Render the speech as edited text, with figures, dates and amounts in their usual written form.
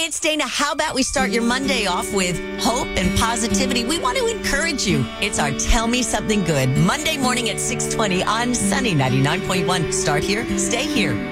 Hey, it's Dana. How about we start your Monday off with hope and positivity? We want to encourage you. It's our Tell Me Something Good Monday morning at 6:20 on Sunny 99.1. Start here, stay here.